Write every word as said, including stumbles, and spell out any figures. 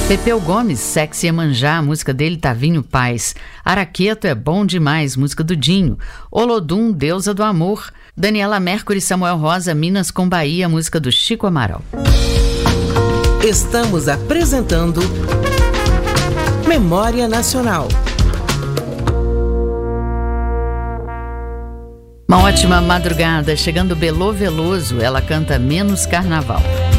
Pepeu Gomes, Sexy Iemanjá, a música dele, Tavinho Paz. Araqueto é bom demais, música do Dinho. Olodum, Deusa do Amor. Daniela Mercury, Samuel Rosa, Minas com Bahia, música do Chico Amaral. Estamos apresentando Memória Nacional. Uma ótima madrugada, chegando Belô Veloso, ela canta Menos Carnaval.